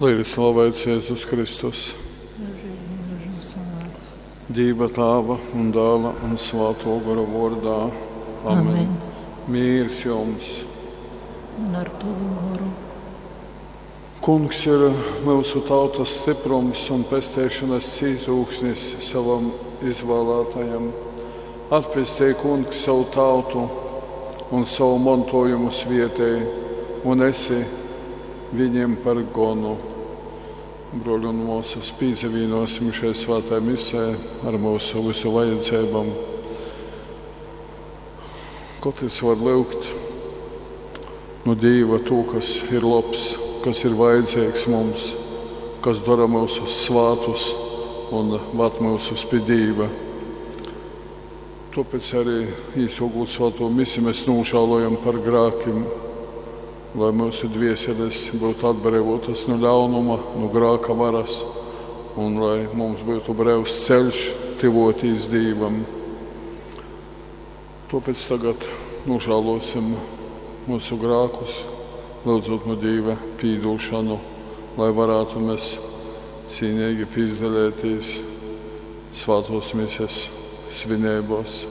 Lai ir slavēts Jēzus Kristus, Dieva Tēva un Dēla un Svētā gara vārdā. Amen. Mīrs jums! Un ar tavu garu. Kungs ir mūsu tautas stiprums un pestīšanas izaugsnis savam izvēlētajam. Atpestīja Kungs savu tautu un savu mantojumu svietēji, un esi viņiem par gonu. Broļi un mūsas pīzavīnosim šai svētai misē ar mūsu visu vajadzībām. Katrs var lūgt no Dieva to, kas ir labs, kas ir vajadzīgs mums, kas dara mūsu svātus un vat mūsus pie Dieva. Tāpēc arī īsogūt svēto misiju mēs nūšālojam par grākiem, lai mūsu dvieseles būtu atbrīvotas no ļaunuma, no grāka varas, un lai mums būtu brīvs ceļš tivotīs Dievam. Tāpēc tagad nožēlosim mūsu grākus, lūdzot no Dieva pīdošanu, lai varētu mēs cīnīgi piedalīties svētos misijas svinībos.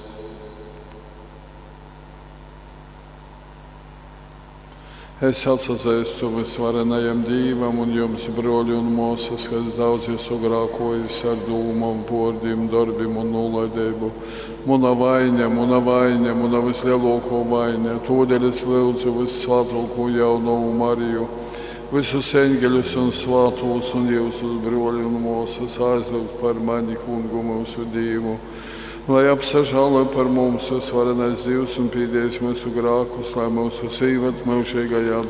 Es atsazīstu visvarenajam Dievam un jums, broļi un mūsas, kas daudz jūsu grākojas ar dūmām, vārdiem, darbiem un nolaidību. Muna vaina, vislielāko vaina. Tūdēļ es lūdzu vissvētāko jauno Mariju, visus eņģeļus un svētos un jūsu broļi un mūsas aizlūgt par mani Kungu mūsu Dievu. Lai apsažālē par mums visvarenais Dievs un pīdējis mūsu grākus, lai mūsu sīvat mūžīgajā